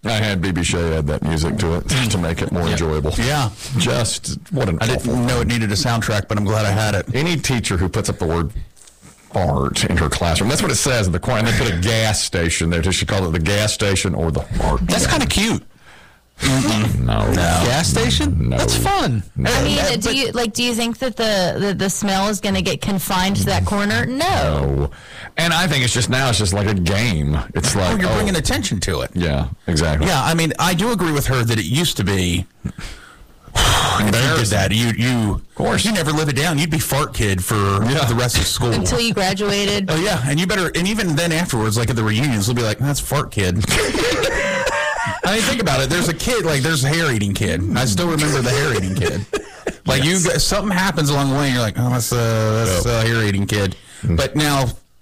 I had BB Shea add that music to it to make it more enjoyable. Yeah. Just, what an I didn't know it needed a soundtrack, but I'm glad I had it. Any teacher who puts up the word fart in her classroom, that's what it says in the corner, and they put a gas station there. Does she call it the gas station or the fart? That's kind of cute. No. Gas station? No. That's fun. I mean, do you think that the smell is going to get confined to that corner? No. And I think it's just like a game. It's like you're bringing attention to it. Yeah, exactly. Yeah, I mean, I do agree with her that it used to be. If you did that, of course, you never live it down. You'd be fart kid for the rest of school until you graduated. Oh yeah, and even then afterwards, like at the reunions, they'll be like, "That's fart kid." I mean, think about it. There's a kid, there's a hair eating kid. I still remember the hair eating kid. Like something happens along the way, and you're like, "Oh, that's a hair eating kid." But now,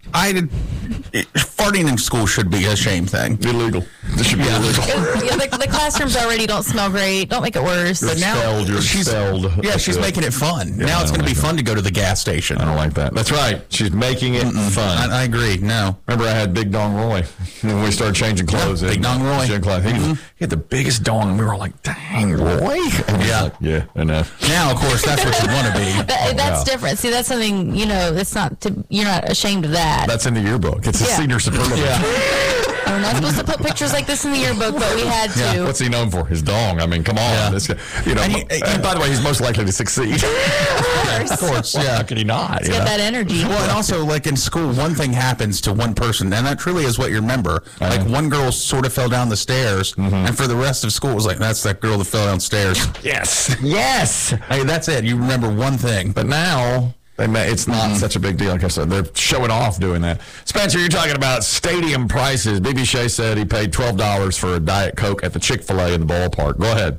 farting in school should be a shame thing. Illegal. This should be illegal. The classrooms already don't smell great. Don't make it worse. But now she's making it fun. Now it's going to be fun to go to the gas station. I don't like that. That's right. She's making it fun. I agree. No. Remember, I had Big Dong Roy when we started changing clothes. Big Dong Roy. He had the biggest dong, and we were like, "Dang, Roy!" And enough. Now, of course, that's what you want to be. That's different. See, that's something that's not. You're not ashamed of that. That's in the yearbook. It's a senior superlative. We're not supposed to put pictures like this in the yearbook, but we had to. What's he known for? His dong. I mean, come on. Yeah. This guy, and by the way, he's most likely to succeed. Of course. How can he not? Get that energy. Well, and also, like in school, one thing happens to one person, and that truly is what you remember. Like one girl sort of fell down the stairs, and for the rest of school, it was like, that's that girl that fell downstairs. Yes. Hey, that's it. You remember one thing. But now, it's not such a big deal. Like I said, they're showing off doing that. Spencer, you're talking about stadium prices. BB Shea said he paid $12 for a Diet Coke at the Chick-fil-A in the ballpark. Go ahead.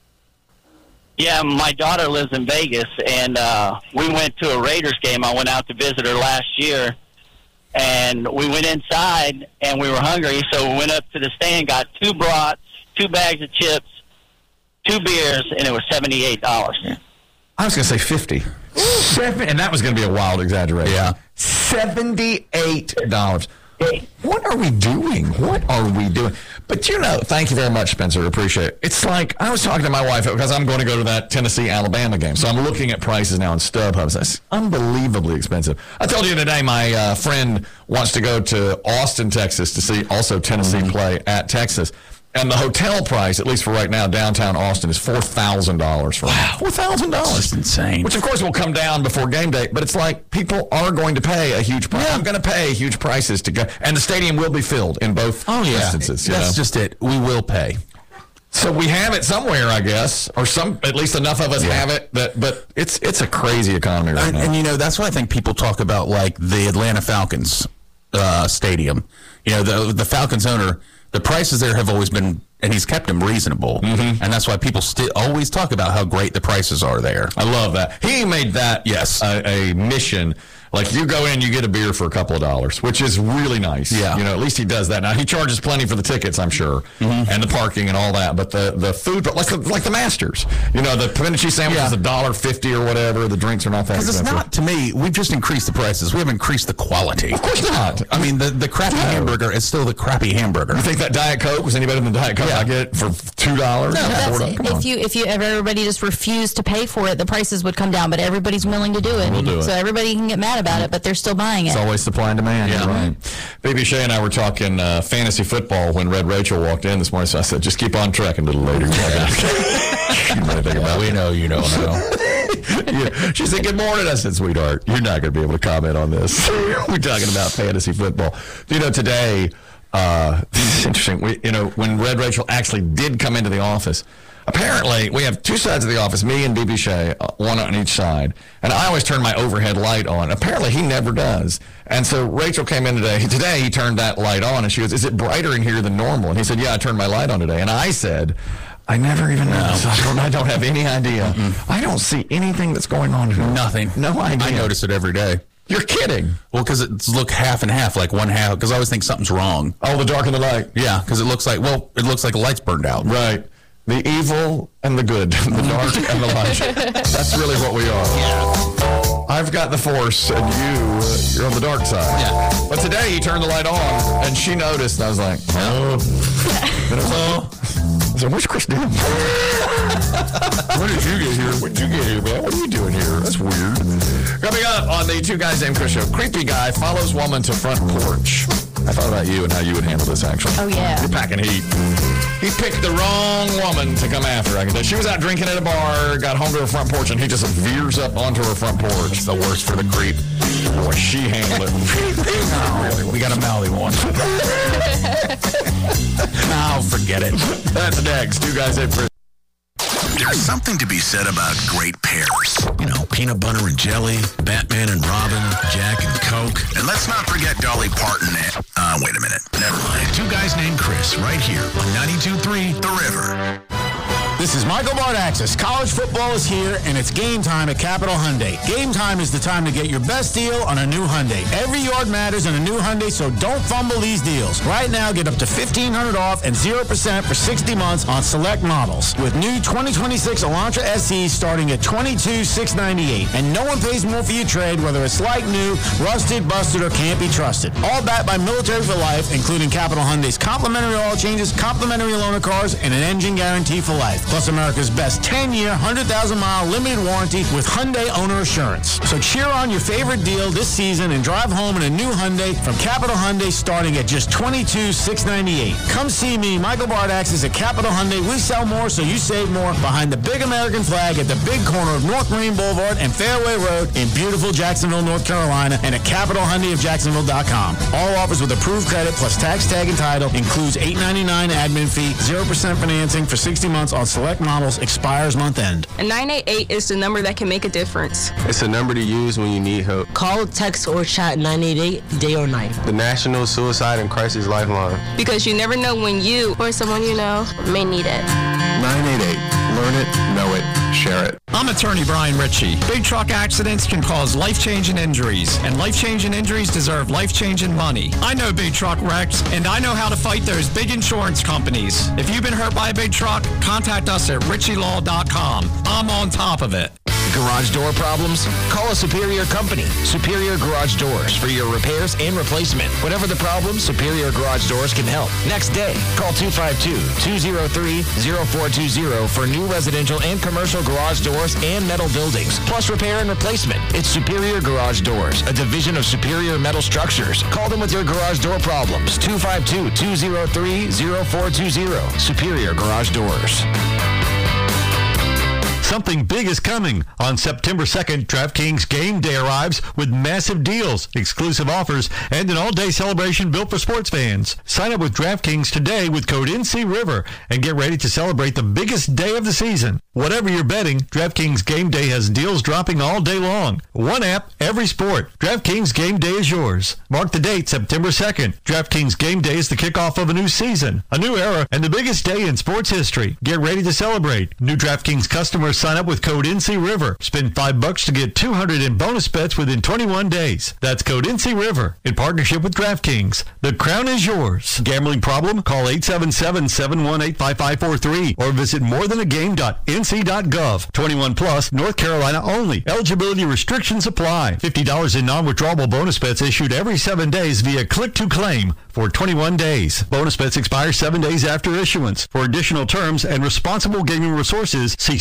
Yeah, my daughter lives in Vegas, and we went to a Raiders game. I went out to visit her last year, and we went inside, and we were hungry, so we went up to the stand, got 2 brats, 2 bags of chips, 2 beers, and it was $78. Yeah. I was going to say 50. And that was going to be a wild exaggeration. Yeah. $78. What are we doing? But thank you very much, Spencer. Appreciate it. It's like, I was talking to my wife because I'm going to go to that Tennessee-Alabama game. So I'm looking at prices now on StubHub. It's unbelievably expensive. I told you today my friend wants to go to Austin, Texas to see also Tennessee play at Texas. And the hotel price, at least for right now, downtown Austin, is $4,000 for $4,000. That's insane. Which, of course, will come down before game day. But it's like people are going to pay a huge price. I'm going to pay huge prices to go. And the stadium will be filled in both instances. That's just it. We will pay. So we have it somewhere, I guess, or at least enough of us have it. But it's a crazy economy right now. And that's why I think people talk about, like, the Atlanta Falcons stadium. The Falcons owner, the prices there have always been, and he's kept them reasonable. And that's why people always talk about how great the prices are there. I love that. He made that, a mission. Like, you go in, you get a beer for a couple of dollars, which is really nice. Yeah. At least he does that. Now, he charges plenty for the tickets, I'm sure, and the parking and all that. But the food, like the Masters, the pimento sandwich is $1.50 or whatever. The drinks are not that expensive. Because it's not, to me, we've just increased the prices. We haven't increased the quality. Of course not. I mean, the crappy hamburger is still the crappy hamburger. You think that Diet Coke was any better than the Diet Coke I get for $2? No, that's it. If everybody just refused to pay for it, the prices would come down. But everybody's willing to do it. We'll do it. So everybody can get mad about it, but they're still buying it. It's always supply and demand. Yeah. Right. BB Shea and I were talking fantasy football when Red Rachel walked in this morning. So I said, just keep on tracking, little lady. We know you don't know. She said, good morning. I said, sweetheart, you're not going to be able to comment on this. We're talking about fantasy football. Today, this is interesting. When Red Rachel actually did come into the office, apparently, we have 2 sides of the office, me and BB Shea, one on each side. And I always turn my overhead light on. Apparently, he never does. And so Rachel came in today. Today, he turned that light on, and she goes, is it brighter in here than normal? And he said, yeah, I turned my light on today. And I said, I never even noticed. I don't have any idea. I don't see anything that's going on here. Nothing. No idea. I notice it every day. You're kidding. Well, because it's half and half, like one half, because I always think something's wrong. Oh, the dark and the light. Yeah, because it looks like the light's burned out. Right. The evil and the good, the dark and the light. That's really what we are. Yeah. I've got the force, and you're on the dark side. Yeah. But today, he turned the light on, and she noticed, and I was like, oh. So what's Chris doing? When did you get here? When did you get here, man? What are you doing here? That's weird. Coming up on the Two Guys Named Chris show, creepy guy follows woman to front porch. I thought about you and how you would handle this, actually. Oh, yeah. You're packing heat. He picked the wrong woman to come after. I can tell. She was out drinking at a bar, got home to her front porch, and he just veers up onto her front porch. It's the worst for the creep. Boy, she handled it. No, we got a mouthy one. No, forget it. That's next. Two Guys Named Chris. There's something to be said about great pairs. You know, peanut butter and jelly, Batman and Robin, Jack and Coke. And let's not forget Dolly Parton and... wait a minute. Never mind. Two Guys Named Chris, right here on 92.3 The River. This is Michael Bardaxis. College football is here, and it's game time at Capital Hyundai. Game time is the time to get your best deal on a new Hyundai. Every yard matters in a new Hyundai, so don't fumble these deals. Right now, get up to $1,500 off and 0% for 60 months on select models. With new 2026 Elantra SE starting at $22,698. And no one pays more for your trade, whether it's like new, rusted, busted, or can't be trusted. All backed by Military for Life, including Capital Hyundai's complimentary oil changes, complimentary loaner cars, and an engine guarantee for life. Plus America's best 10-year, 100,000-mile limited warranty with Hyundai Owner Assurance. So cheer on your favorite deal this season and drive home in a new Hyundai from Capital Hyundai starting at just $22,698. Come see me, Michael Bardaxis at Capital Hyundai. We sell more, so you save more behind the big American flag at the big corner of North Marine Boulevard and Fairway Road in beautiful Jacksonville, North Carolina, and at CapitalHyundaiofJacksonville.com. All offers with approved credit plus tax, tag, and title. Includes $8.99 admin fee, 0% financing for 60 months on select models, expires month end. And 988 is the number that can make a difference. It's a number to use when you need help. Call, text, or chat 988 day or night. The National Suicide and Crisis Lifeline. Because you never know when you or someone you know may need it. 988. Learn it, know it, share it. I'm attorney Brian Ritchie. Big truck accidents can cause life-changing injuries, and life-changing injuries deserve life-changing money. I know big truck wrecks, and I know how to fight those big insurance companies. If you've been hurt by a big truck, contact us at ritchielaw.com. I'm on top of it. Garage door problems? Call a Superior Company. Superior Garage Doors for your repairs and replacement. Whatever the problem, Superior Garage Doors can help. Next day, call 252-203-0420 for new residential and commercial garage doors and metal buildings, plus repair and replacement. It's Superior Garage Doors, a division of Superior Metal Structures. Call them with your garage door problems. 252-203-0420. Superior Garage Doors. Something big is coming. On September 2nd, DraftKings Game Day arrives with massive deals, exclusive offers, and an all-day celebration built for sports fans. Sign up with DraftKings today with code NCRiver and get ready to celebrate the biggest day of the season. Whatever you're betting, DraftKings Game Day has deals dropping all day long. One app, every sport. DraftKings Game Day is yours. Mark the date, September 2nd. DraftKings Game Day is the kickoff of a new season, a new era, and the biggest day in sports history. Get ready to celebrate. New DraftKings customers sign up with code NCRiver. Spend $5 to get $200 in bonus bets within 21 days. That's code NCRiver in partnership with DraftKings. The crown is yours. Gambling problem? Call 877-718-5543 or visit morethanagame.nc.gov. 21 plus, North Carolina only. Eligibility restrictions apply. $50 in non-withdrawable bonus bets issued every 7 days via click to claim for 21 days. Bonus bets expire 7 days after issuance. For additional terms and responsible gaming resources, see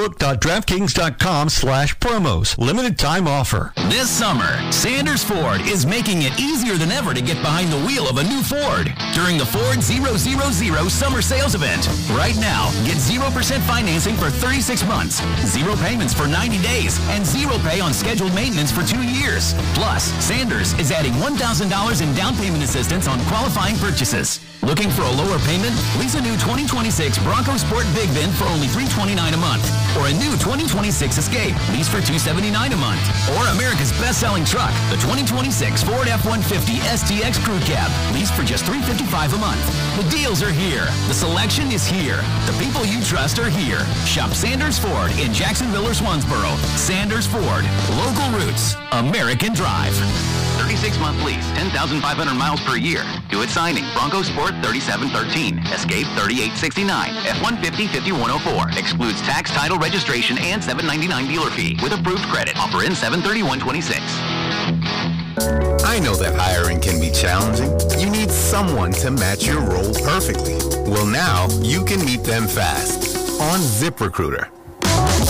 sportsbook.draftkings.com/promos. Limited time offer. This summer, Sanders Ford is making it easier than ever to get behind the wheel of a new Ford during the Ford 000 Summer Sales Event. Right now, get 0% financing for 36 months, 0 payments for 90 days, and 0 pay on scheduled maintenance for 2 years. Plus, Sanders is adding $1,000 in down payment assistance on qualifying purchases. Looking for a lower payment? Lease a new 2026 Bronco Sport Big Bin for only $329 a month. Or a new 2026 Escape, lease for $279 a month. Or America's best-selling truck, the 2026 Ford F-150 STX Crew Cab, lease for just $355 a month. The deals are here. The selection is here. The people you trust are here. Shop Sanders Ford in Jacksonville or Swansboro. Sanders Ford. Local roots. American Drive. 36-month lease, 10,500 miles per year. Do it signing. Bronco Sport 3713. Escape 3869. F-150 5104. Excludes tax, title, registration, and $799 dealer fee with approved credit. Offer in 7/31/26. I know that hiring can be challenging. You need someone to match your role perfectly. Well, now you can meet them fast on ZipRecruiter.